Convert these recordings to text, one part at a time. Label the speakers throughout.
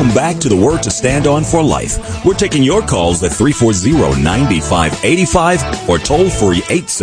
Speaker 1: Welcome back to the Word to Stand On for Life. We're taking your calls at 340-9585 or toll free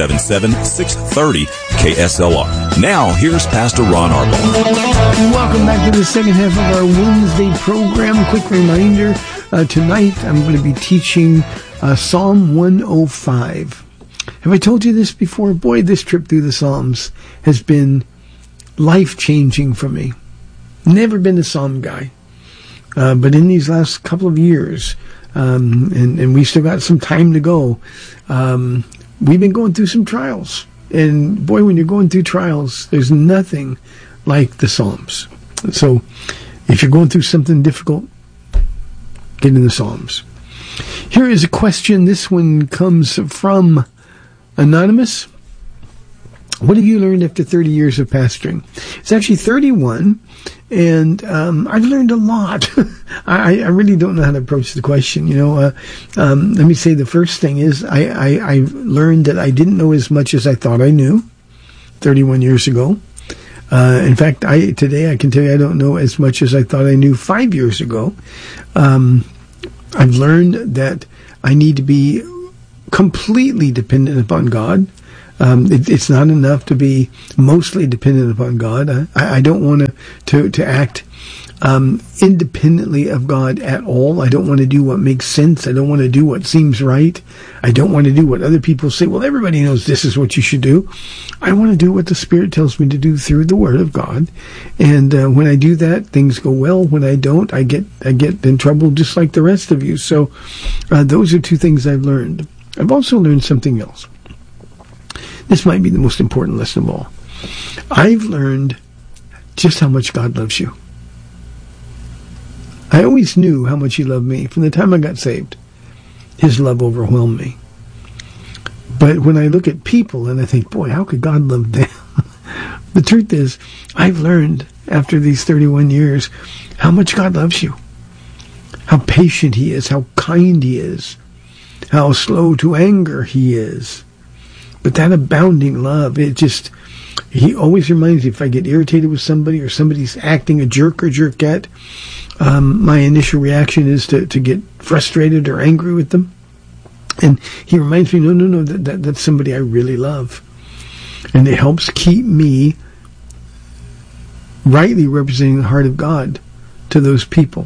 Speaker 1: 877-630-KSLR. Now, here's Pastor Ron Arbaugh.
Speaker 2: Welcome back to the second half of our Wednesday program. Quick reminder, tonight I'm going to be teaching Psalm 105. Have I told you this before? Boy, this trip through the Psalms has been life-changing for me. Never been a Psalm guy. But in these last couple of years, and we still got some time to go, we've been going through some trials. And boy, when you're going through trials, there's nothing like the Psalms. So if you're going through something difficult, get in the Psalms. Here is a question. This one comes from Anonymous. What have you learned after 30 years of pastoring? It's actually 31, and I've learned a lot. I really don't know how to approach the question. Let me say the first thing is I learned that I didn't know as much as I thought I knew 31 years ago. In fact, today I can tell you I don't know as much as I thought I knew 5 years ago. I've learned that I need to be completely dependent upon God. It's not enough to be mostly dependent upon God. I don't want to act independently of God at all. I don't want to do what makes sense. I don't want to do what seems right. I don't want to do what other people say. Well, everybody knows this is what you should do. I want to do what the Spirit tells me to do through the Word of God. And when I do that, things go well. When I don't, I get in trouble just like the rest of you. So those are two things I've learned. I've also learned something else. This might be the most important lesson of all. I've learned just how much God loves you. I always knew how much He loved me. From the time I got saved, His love overwhelmed me. But when I look at people and I think, boy, how could God love them? The truth is, I've learned after these 31 years how much God loves you. How patient He is, how kind He is, how slow to anger He is. But that abounding love, He always reminds me if I get irritated with somebody or somebody's acting a jerk or jerkette, my initial reaction is to get frustrated or angry with them. And He reminds me, no, that's somebody I really love. And it helps keep me rightly representing the heart of God to those people.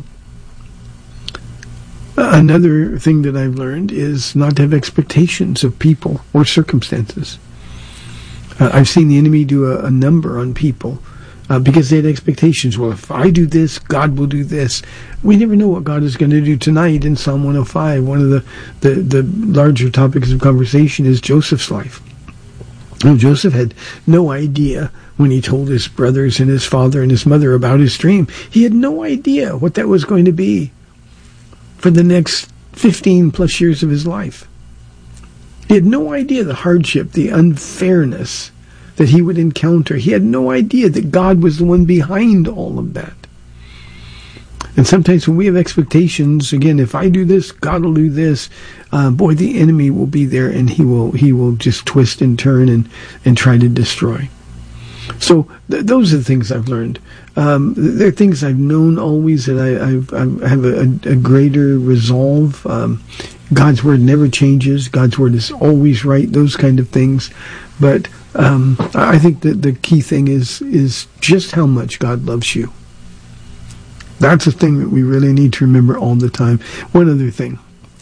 Speaker 2: Another thing that I've learned is not to have expectations of people or circumstances. I've seen the enemy do a number on people because they had expectations. Well, if I do this, God will do this. We never know what God is going to do tonight in Psalm 105. One of the larger topics of conversation is Joseph's life. Joseph had no idea when he told his brothers and his father and his mother about his dream. He had no idea what that was going to be for the next 15 plus years of his life. He had no idea the hardship, the unfairness that he would encounter. He had no idea that God was the one behind all of that. And sometimes when we have expectations, again, if I do this, God will do this, boy, the enemy will be there and he will just twist and turn and try to destroy. So those are the things I've learned. There are things I've known always that I have a greater resolve. God's Word never changes. God's Word is always right, those kind of things. But I think that the key thing is just how much God loves you. That's a thing that we really need to remember all the time. One other thing.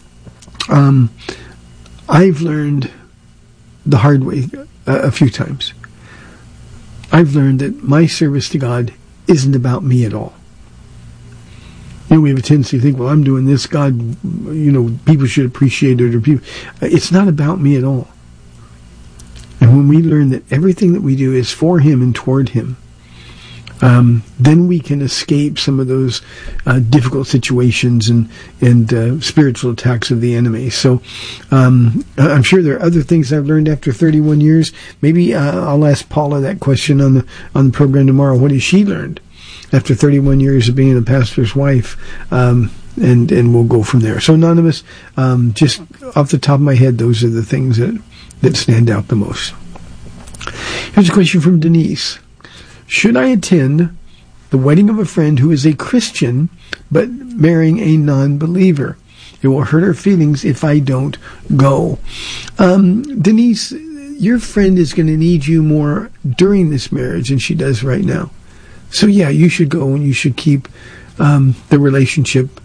Speaker 2: I've learned the hard way a few times. I've learned that my service to God isn't about me at all. We have a tendency to think, well, I'm doing this, God, people should appreciate it, or people. It's not about me at all. And when we learn that everything that we do is for Him and toward Him, then we can escape some of those difficult situations and spiritual attacks of the enemy. So I'm sure there are other things I've learned after 31 years. Maybe I'll ask Paula that question on the program tomorrow. What has she learned after 31 years of being a pastor's wife? And we'll go from there. So Anonymous, just off the top of my head, those are the things that stand out the most. Here's a question from Denise. Should I attend the the wedding of a friend who is a Christian, but marrying a non-believer. It will hurt her feelings if I don't go. Denise, your friend is going to need you more during this marriage than she does right now. So yeah, you should go and you should keep the relationship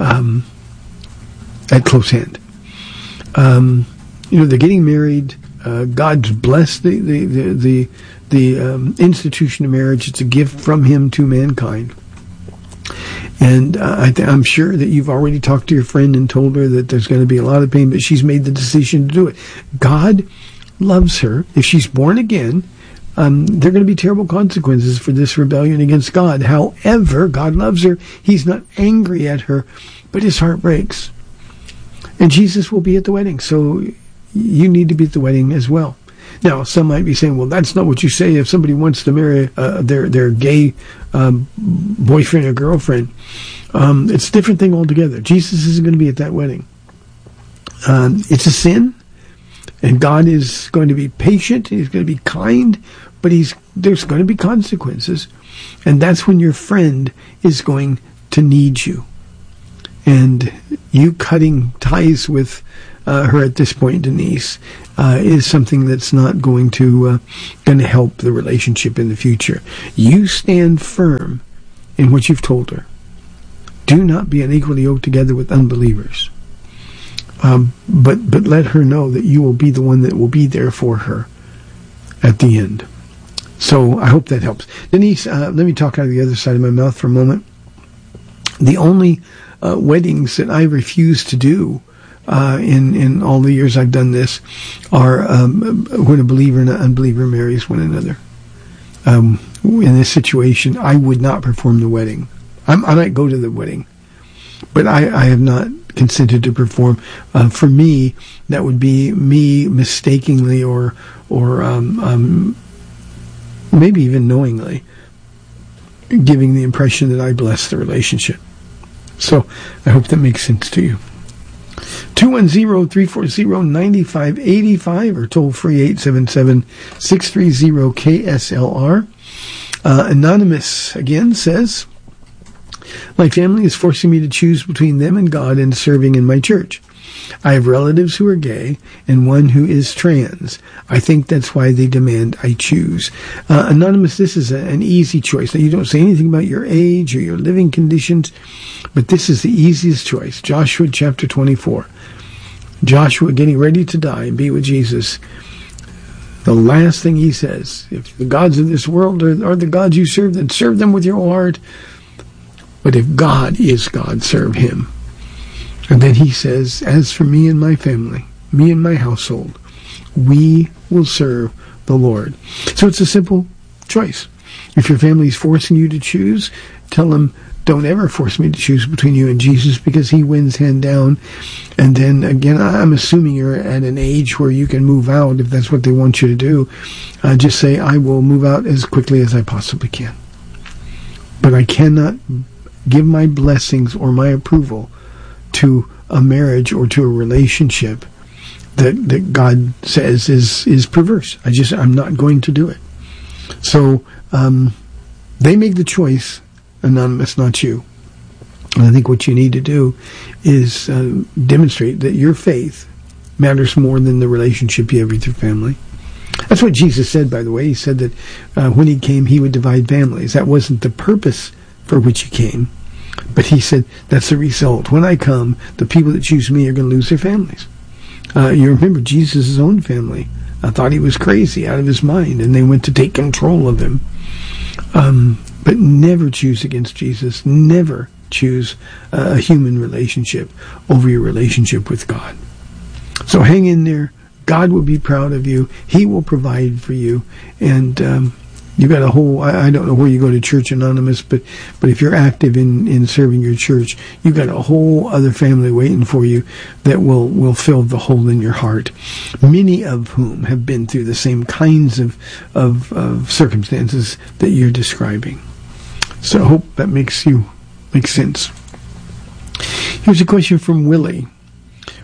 Speaker 2: at close hand. They're getting married. God's blessed the institution of marriage. It's a gift from Him to mankind. And I'm sure that you've already talked to your friend and told her that there's going to be a lot of pain, but she's made the decision to do it. God loves her. If she's born again, there are going to be terrible consequences for this rebellion against God. However, God loves her. He's not angry at her, but His heart breaks. And Jesus will be at the wedding, so you need to be at the wedding as well. Now, some might be saying, well, that's not what you say if somebody wants to marry their gay boyfriend or girlfriend. It's a different thing altogether. Jesus isn't going to be at that wedding. It's a sin, and God is going to be patient. He's going to be kind, but there's going to be consequences. And that's when your friend is going to need you. And you cutting ties with her at this point, Denise, is something that's not going to help the relationship in the future. You stand firm in what you've told her. Do not be unequally yoked together with unbelievers. But let her know that you will be the one that will be there for her at the end. So I hope that helps. Denise, let me talk out of the other side of my mouth for a moment. The only weddings that I refuse to do in all the years I've done this are when a believer and an unbeliever marries one another. In this situation, I would not perform the wedding. I might go to the wedding, but I have not consented to perform. For me, that would be me mistakenly or maybe even knowingly giving the impression that I bless the relationship. So I hope that makes sense to you. 210-340-9585 or toll free 877-630-KSLR. Anonymous again says, my family is forcing me to choose between them and God and serving in my church. I have relatives who are gay and one who is trans. I think that's why they demand I choose. Anonymous, this is an easy choice. Now, you don't say anything about your age or your living conditions, but this is the easiest choice. Joshua chapter 24. Joshua getting ready to die and be with Jesus. The last thing he says, if the gods of this world are the gods you serve, then serve them with your whole heart. But if God is God, serve Him. And then he says, as for me and my family, me and my household, we will serve the Lord. So it's a simple choice. If your family is forcing you to choose, tell them, don't ever force me to choose between you and Jesus, because He wins hand down. And then again, I'm assuming you're at an age where you can move out if that's what they want you to do. Just say, I will move out as quickly as I possibly can. But I cannot give my blessings or my approval to a marriage or to a relationship that God says is perverse. I'm not going to do it. So they make the choice, Anonymous, not you. And I think what you need to do is demonstrate that your faith matters more than the relationship you have with your family. That's what Jesus said, by the way. He said that when He came, He would divide families. That wasn't the purpose for which He came. But He said, that's the result. When I come, the people that choose me are going to lose their families. You remember Jesus' own family. I thought he was crazy, out of his mind, and they went to take control of him. But never choose against Jesus. Never choose a human relationship over your relationship with God. So hang in there. God will be proud of you. He will provide for you. And you got a whole, I don't know where you go to church, Anonymous, but if you're active in serving your church, you got a whole other family waiting for you that will fill the hole in your heart. Many of whom have been through the same kinds of circumstances that you're describing. So I hope that makes sense. Here's a question from Willie.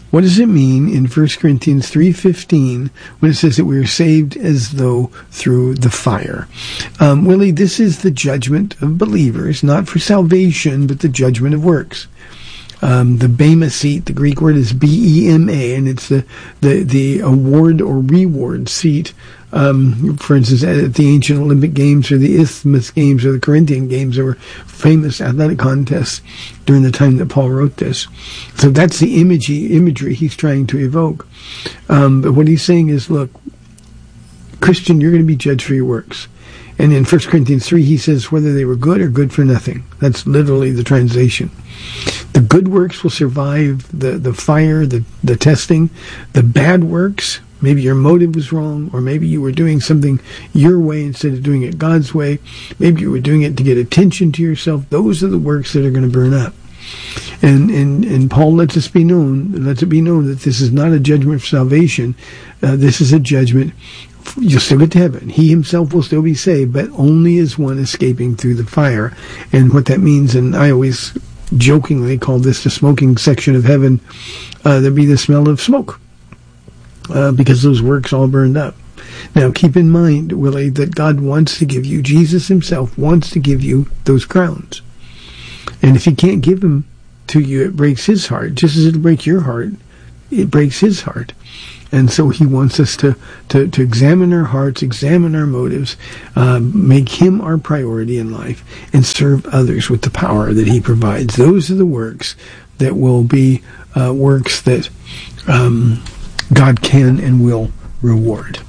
Speaker 2: What does it mean in 1 Corinthians 3:15 when it says that we are saved as though through the fire? Willie, this is the judgment of believers, not for salvation, but the judgment of works. The Bema seat, the Greek word is B-E-M-A, and it's the award or reward seat. For instance, at the ancient Olympic Games or the Isthmus Games or the Corinthian Games, there were famous athletic contests during the time that Paul wrote this. So that's the imagery he's trying to evoke. But what he's saying is, look, Christian, you're going to be judged for your works. And in 1 Corinthians 3, he says whether they were good or good for nothing. That's literally the translation. The good works will survive the fire, the testing. The bad works, maybe your motive was wrong, or maybe you were doing something your way instead of doing it God's way. Maybe you were doing it to get attention to yourself. Those are the works that are going to burn up. And Paul lets it be known that this is not a judgment for salvation. This is a judgment. You'll still get to heaven. He himself will still be saved, but only as one escaping through the fire. And what that means, and I always jokingly call this the smoking section of heaven, there'd be the smell of smoke, because those works all burned up. Now, keep in mind, Willie, that God wants to give you, Jesus himself wants to give you those crowns. And if he can't give them to you, it breaks his heart. Just as it'll break your heart, it breaks his heart. And so he wants us to examine our hearts, examine our motives, make him our priority in life, and serve others with the power that he provides. Those are the works that will be works that God can and will reward.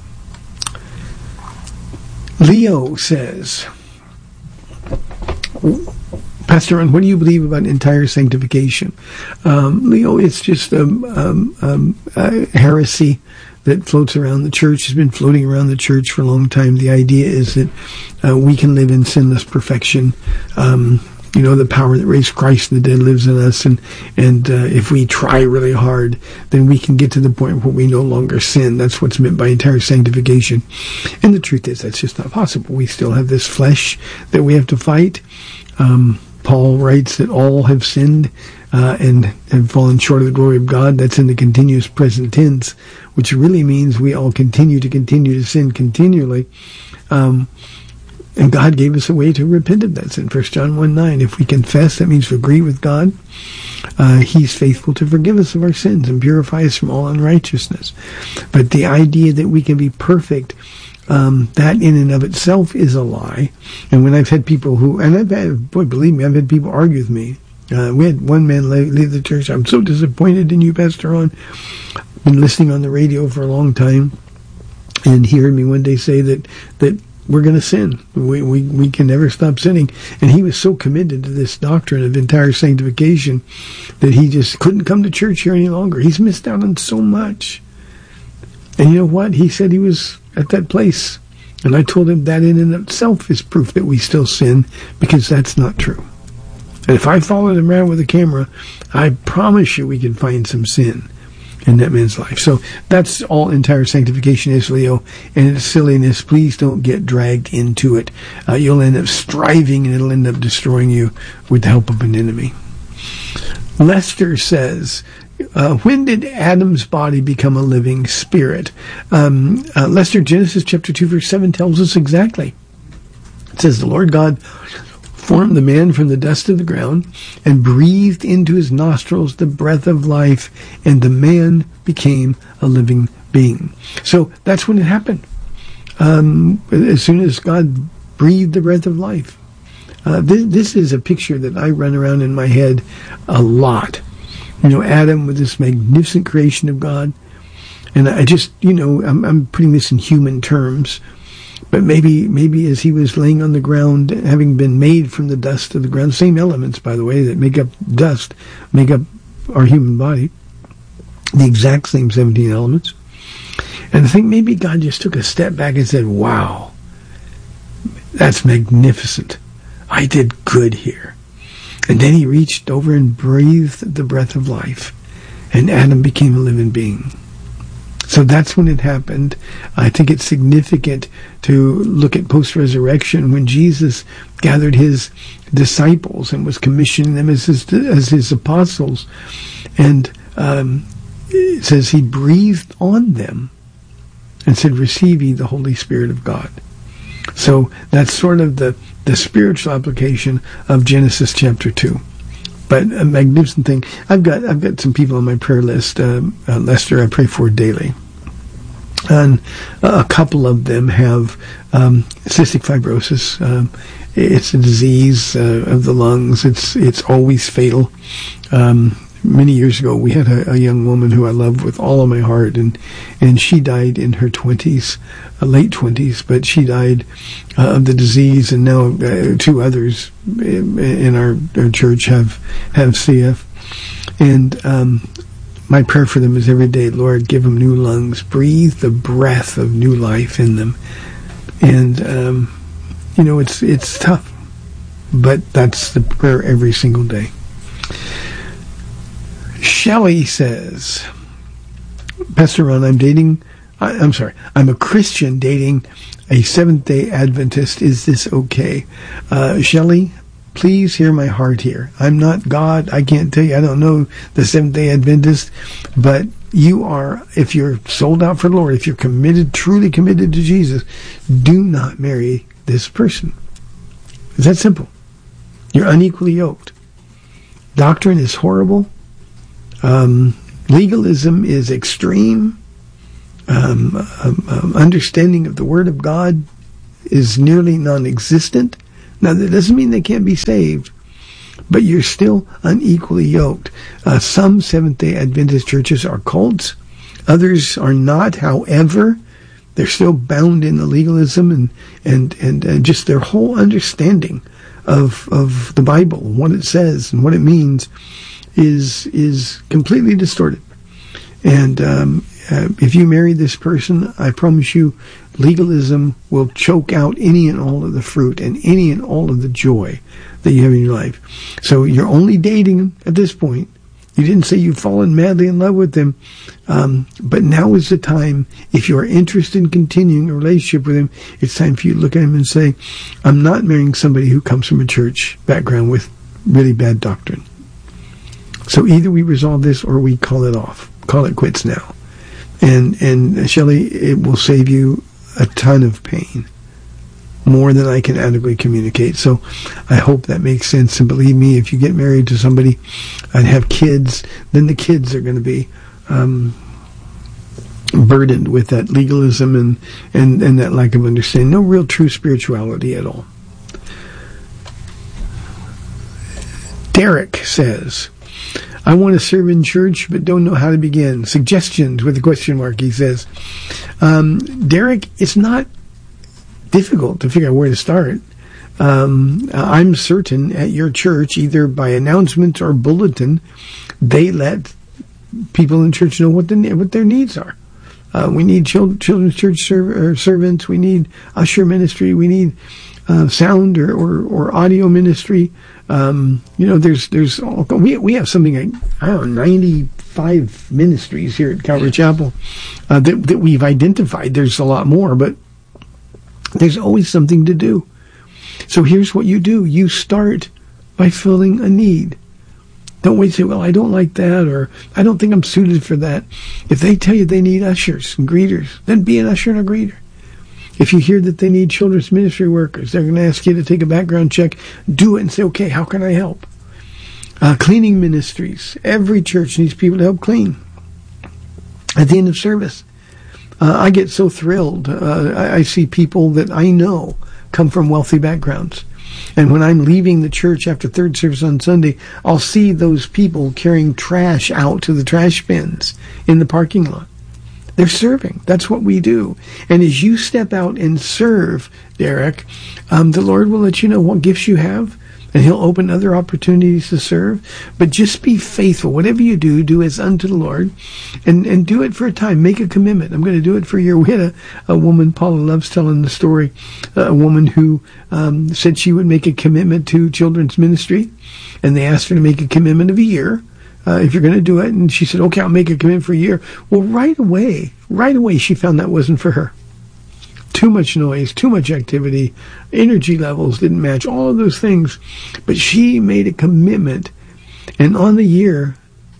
Speaker 2: Leo says, Pastor Ron, what do you believe about entire sanctification? Leo, it's just a heresy that floats around the church, has been floating around the church for a long time. The idea is that we can live in sinless perfection. The power that raised Christ from the dead lives in us, and if we try really hard, then we can get to the point where we no longer sin. That's what's meant by entire sanctification. And the truth is, that's just not possible. We still have this flesh that we have to fight. Paul writes that all have sinned and have fallen short of the glory of God. That's in the continuous present tense, which really means we all continue to sin continually. And God gave us a way to repent of that sin. 1 John 1:9. If we confess, that means we agree with God. He's faithful to forgive us of our sins and purify us from all unrighteousness. But the idea that we can be perfect, that in and of itself is a lie. And when I've had people believe me, I've had people argue with me. We had one man leave the church. I'm so disappointed in you, Pastor Ron. Been listening on the radio for a long time, and he heard me one day say that we're going to sin. We can never stop sinning. And he was so committed to this doctrine of entire sanctification that he just couldn't come to church here any longer. He's missed out on so much. And you know what? He said he was at that place. And I told him that in and of itself is proof that we still sin, because that's not true. And if I followed him around with a camera, I promise you we can find some sin in that man's life. So that's all entire sanctification is, Leo, and it's silliness. Please don't get dragged into it. You'll end up striving, and it'll end up destroying you with the help of an enemy. Lester says, when did Adam's body become a living spirit? Lester, Genesis chapter 2, verse 7 tells us exactly. It says, the Lord God formed the man from the dust of the ground and breathed into his nostrils the breath of life, and the man became a living being. So that's when it happened. As soon as God breathed the breath of life. This is a picture that I run around in my head a lot. Adam with this magnificent creation of God. And I just, I'm putting this in human terms. But maybe as he was laying on the ground, having been made from the dust of the ground, same elements, by the way, that make up dust, make up our human body, the exact same 17 elements. And I think maybe God just took a step back and said, wow, that's magnificent. I did good here. And then he reached over and breathed the breath of life, and Adam became a living being. So that's when it happened. I think it's significant to look at post-resurrection when Jesus gathered his disciples and was commissioning them as his apostles. And it says he breathed on them and said, receive ye the Holy Spirit of God. So that's sort of the spiritual application of Genesis chapter 2. But a magnificent thing. I've got some people on my prayer list, Lester, I pray for daily. And a couple of them have cystic fibrosis. It's a disease of the lungs. It's always fatal. Many years ago, we had a young woman who I loved with all of my heart, and she died in her 20s, late 20s, but she died of the disease, and now two others in our church have CF. And my prayer for them is every day, Lord, give them new lungs, breathe the breath of new life in them. And, it's tough, but that's the prayer every single day. Shelley says, Pastor Ron, I'm a Christian dating a Seventh-day Adventist. Is this okay? Shelley, please hear my heart here. I'm not God. I can't tell you. I don't know the Seventh-day Adventist, but you are, if you're sold out for the Lord, if you're committed, truly committed to Jesus, do not marry this person. It's that simple. You're unequally yoked. Doctrine is horrible. Legalism is extreme. Understanding of the Word of God is nearly non-existent. Now, that doesn't mean they can't be saved, but you're still unequally yoked. Some Seventh-day Adventist churches are cults. Others are not. However, they're still bound in the legalism and just their whole understanding of the Bible, what it says and what it means, is completely distorted. And if you marry this person, I promise you, legalism will choke out any and all of the fruit and any and all of the joy that you have in your life. So you're only dating them at this point. You didn't say you've fallen madly in love with them, but now is the time. If you are interested in continuing a relationship with him, it's time for you to look at him and say, I'm not marrying somebody who comes from a church background with really bad doctrine. So either we resolve this or we call it off. Call it quits now. And Shelley, it will save you a ton of pain. More than I can adequately communicate. So I hope that makes sense. And believe me, if you get married to somebody and have kids, then the kids are going to be burdened with that legalism and that lack of understanding. No real true spirituality at all. Derek says, I want to serve in church, but don't know how to begin. Suggestions with a question mark, he says. Derek, it's not difficult to figure out where to start. I'm certain at your church, either by announcement or bulletin, they let people in church know what their needs are. We need children's church servants. We need usher ministry. We need sound or audio ministry. There's all, we have something like, 95 ministries here at Calvary Chapel that we've identified. There's a lot more, but there's always something to do. So here's what you do. You start by filling a need. Don't wait to say, well, I don't like that, or I don't think I'm suited for that. If they tell you they need ushers and greeters, then be an usher and a greeter. If you hear that they need children's ministry workers, they're going to ask you to take a background check. Do it and say, okay, how can I help? Cleaning ministries. Every church needs people to help clean. At the end of service, I get so thrilled. I see people that I know come from wealthy backgrounds. And when I'm leaving the church after third service on Sunday, I'll see those people carrying trash out to the trash bins in the parking lot. They're serving. That's what we do. And as you step out and serve, Derek, the Lord will let you know what gifts you have, and He'll open other opportunities to serve. But just be faithful. Whatever you do, do as unto the Lord, and do it for a time. Make a commitment. I'm going to do it for a year. We had a woman, Paula loves telling the story, a woman who said she would make a commitment to children's ministry, and they asked her to make a commitment of a year. If you're going to do it. And she said, okay, I'll make a commitment for a year. Well, right away, she found that wasn't for her. Too much noise, too much activity, energy levels didn't match, all of those things. But she made a commitment. And on the year,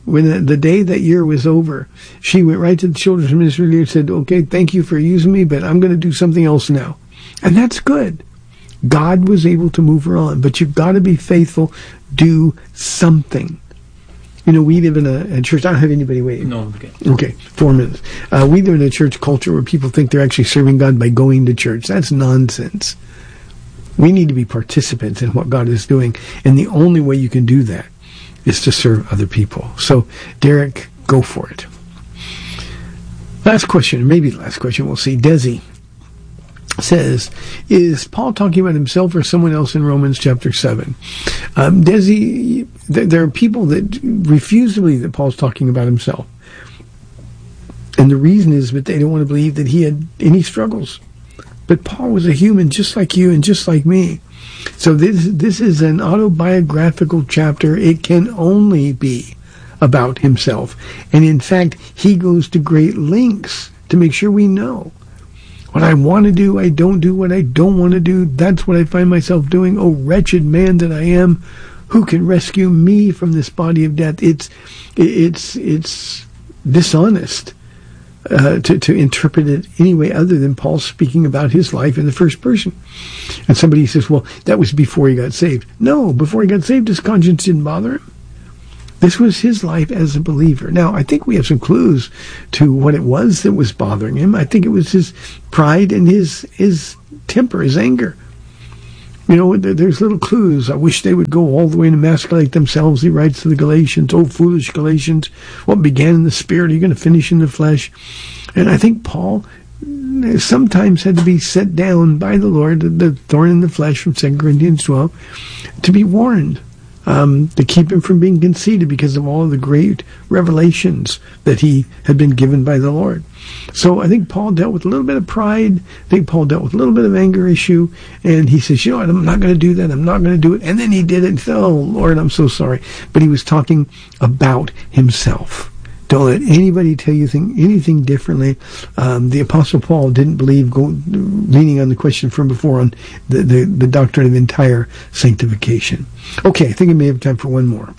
Speaker 2: When the day that year was over, she went right to the children's ministry leader and said, okay, thank you for using me, but I'm going to do something else now. And that's good. God was able to move her on, but you've got to be faithful. Do something. You know, we live in a church. I don't have anybody waiting.
Speaker 3: No, okay.
Speaker 2: Okay, 4 minutes. We live in a church culture where people think they're actually serving God by going to church. That's nonsense. We need to be participants in what God is doing, and the only way you can do that is to serve other people. So, Derek, go for it. Last question, maybe the last question, we'll see. Desi says, is Paul talking about himself or someone else in Romans chapter 7? Desi, there are people that refuse to believe that Paul's talking about himself. And the reason is that they don't want to believe that he had any struggles. But Paul was a human just like you and just like me. So this is an autobiographical chapter. It can only be about himself. And in fact, he goes to great lengths to make sure we know. What I want to do, I don't do. What I don't want to do, that's what I find myself doing. Oh, wretched man that I am, who can rescue me from this body of death? It's dishonest to interpret it any way other than Paul speaking about his life in the first person. And somebody says, well, that was before he got saved. No, before he got saved, his conscience didn't bother him. This was his life as a believer. Now, I think we have some clues to what it was that was bothering him. I think it was his pride and his temper, his anger. You know, there's little clues. I wish they would go all the way and emasculate themselves, he writes to the Galatians. Oh, foolish Galatians, what began in the spirit, are you going to finish in the flesh? And I think Paul sometimes had to be set down by the Lord, the thorn in the flesh from 2 Corinthians 12, to be warned. To keep him from being conceited because of all of the great revelations that he had been given by the Lord. So I think Paul dealt with a little bit of pride. I think Paul dealt with a little bit of anger issue. And he says, you know what, I'm not going to do that. I'm not going to do it. And then he did it and said, oh, Lord, I'm so sorry. But he was talking about himself. Don't let anybody tell you anything differently. The Apostle Paul didn't believe, leaning on the question from before, on the doctrine of entire sanctification. Okay, I think I may have time for one more.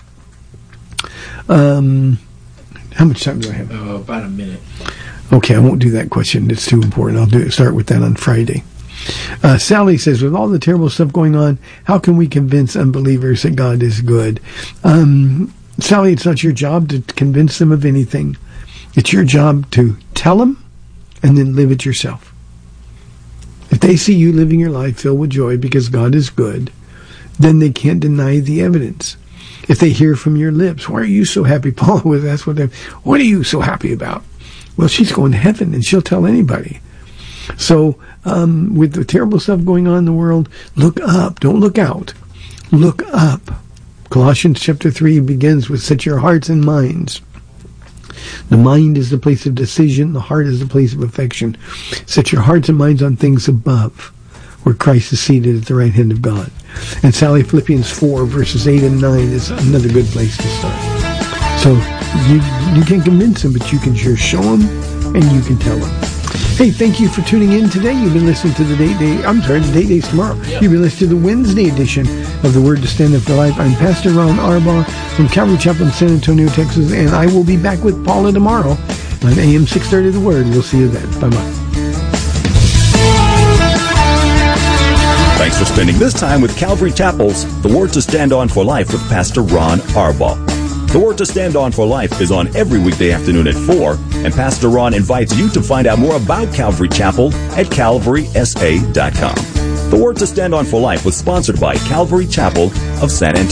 Speaker 2: How much time do I have?
Speaker 3: About a minute.
Speaker 2: Okay, I won't do that question. It's too important. I'll start with that on Friday. Sally says, with all the terrible stuff going on, how can we convince unbelievers that God is good? Sally, it's not your job to convince them of anything. It's your job to tell them and then live it yourself. If they see you living your life filled with joy because God is good, then they can't deny the evidence. If they hear from your lips, why are you so happy? Paula was asked what are you so happy about? Well, she's going to heaven and she'll tell anybody. So, with the terrible stuff going on in the world, look up. Don't look out. Look up. Colossians chapter 3 begins with, set your hearts and minds. The mind is the place of decision. The heart is the place of affection. Set your hearts and minds on things above, where Christ is seated at the right hand of God. And Sally, Philippians 4, verses 8 and 9 is another good place to start. So you can convince them, but you can sure show them, and you can tell them. Hey, thank you for tuning in today. You've been listening to the Date Days tomorrow. Yep. You've been listening to the Wednesday edition of the Word to Stand Up for Life. I'm Pastor Ron Arbaugh from Calvary Chapel in San Antonio, Texas, and I will be back with Paula tomorrow on AM 630 The Word. We'll see you then. Bye-bye.
Speaker 1: Thanks for spending this time with Calvary Chapel's The Word to Stand On for Life with Pastor Ron Arbaugh. The Word to Stand On for Life is on every weekday afternoon at 4, and Pastor Ron invites you to find out more about Calvary Chapel at calvarysa.com. The Word to Stand On for Life was sponsored by Calvary Chapel of San Antonio.